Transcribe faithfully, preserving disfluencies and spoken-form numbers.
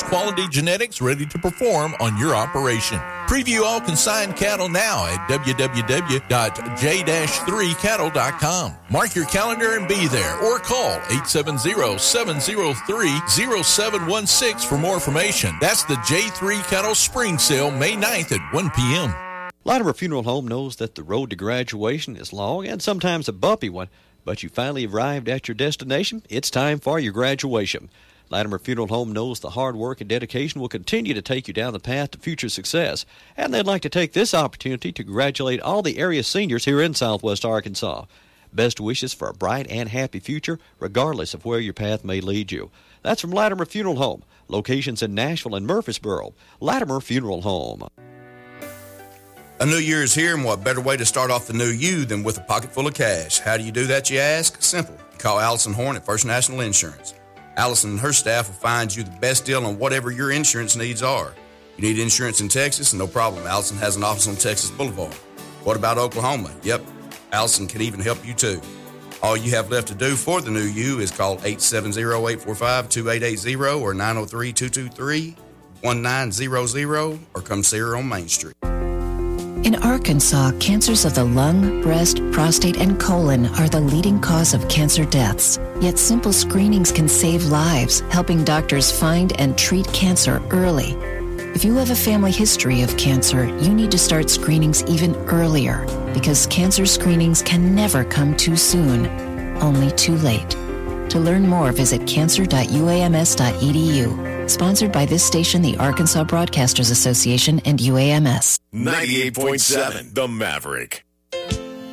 quality genetics ready to perform on your operation. Preview all consigned cattle now at w w w dot j dash three cattle dot com. Mark your calendar and be there, or call eight seven zero, seven zero three, zero seven one six for more information. That's the J three Cattle Spring Sale, May ninth at one p.m. Latimer Funeral Home knows that the road to graduation is long and sometimes a bumpy one, but you finally arrived at your destination. It's time for your graduation. Latimer Funeral Home knows the hard work and dedication will continue to take you down the path to future success, and they'd like to take this opportunity to congratulate all the area seniors here in Southwest Arkansas. Best wishes for a bright and happy future, regardless of where your path may lead you. That's from Latimer Funeral Home, locations in Nashville and Murfreesboro. Latimer Funeral Home. A new year is here, and what better way to start off the new you than with a pocket full of cash? How do you do that, you ask? Simple. Call Allison Horn at First National Insurance. Allison and her staff will find you the best deal on whatever your insurance needs are. You need insurance in Texas? No problem. Allison has an office on Texas Boulevard. What about Oklahoma? Yep, Allison can even help you too. All you have left to do for the new you is call eight seven zero, eight four five, two eight eight zero or nine oh three, two two three, one nine zero zero or come see her on Main Street. In Arkansas, cancers of the lung, breast, prostate, and colon are the leading cause of cancer deaths. Yet simple screenings can save lives, helping doctors find and treat cancer early. If you have a family history of cancer, you need to start screenings even earlier, because cancer screenings can never come too soon, only too late. To learn more, visit cancer dot u a m s dot e d u. Sponsored by this station, the Arkansas Broadcasters Association, and U A M S. ninety-eight point seven The Maverick.